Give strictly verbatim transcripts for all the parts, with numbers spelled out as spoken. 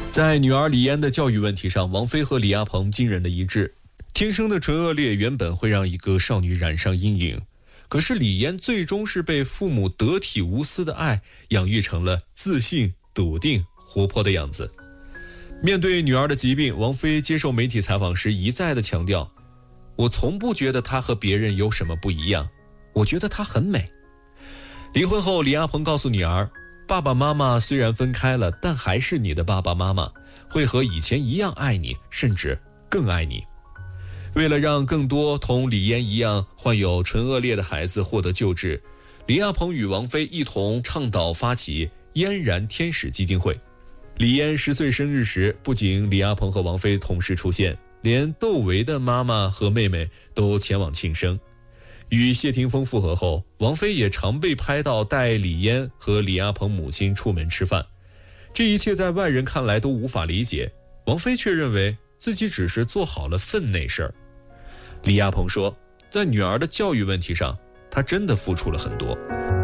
在女儿李嫣的教育问题上，王菲和李亚鹏惊人的一致。天生的纯恶劣原本会让一个少女染上阴影，可是李嫣最终是被父母得体无私的爱养育成了自信、笃定、活泼的样子。面对女儿的疾病，王菲接受媒体采访时一再的强调，我从不觉得她和别人有什么不一样，我觉得她很美。离婚后，李亚鹏告诉女儿，爸爸妈妈虽然分开了，但还是你的爸爸妈妈，会和以前一样爱你，甚至更爱你。为了让更多同李嫣一样患有唇腭裂的孩子获得救治，李亚鹏与王菲一同倡导发起嫣然天使基金会。李嫣十岁生日时，不仅李亚鹏和王菲同时出现，连窦唯的妈妈和妹妹都前往庆生。与谢霆锋复合后，王菲也常被拍到带李嫣和李亚鹏母亲出门吃饭。这一切在外人看来都无法理解，王菲却认为自己只是做好了分内事儿。李亚鹏说，在女儿的教育问题上，他真的付出了很多。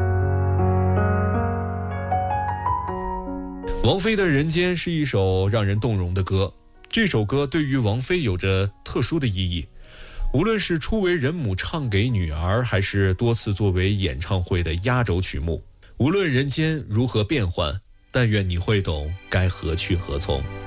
王菲的《人间》是一首让人动容的歌，这首歌对于王菲有着特殊的意义。无论是初为人母唱给女儿，还是多次作为演唱会的压轴曲目，无论人间如何变幻，但愿你会懂该何去何从。